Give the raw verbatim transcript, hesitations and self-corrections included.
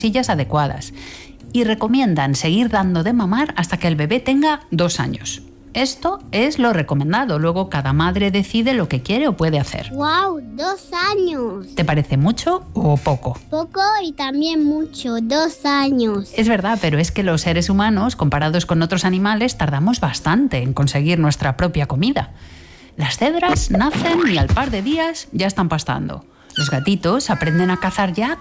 sillas adecuadas y recomiendan seguir dando de mamar hasta que el bebé tenga dos años. Esto es lo recomendado. Luego cada madre decide lo que quiere o puede hacer. ¡Wow! ¡Dos años! ¿Te parece mucho o poco? Poco y también mucho. Dos años. Es verdad, pero es que los seres humanos, comparados con otros animales, tardamos bastante en conseguir nuestra propia comida. Las cebras nacen y al par de días ya están pastando. Los gatitos aprenden a cazar ya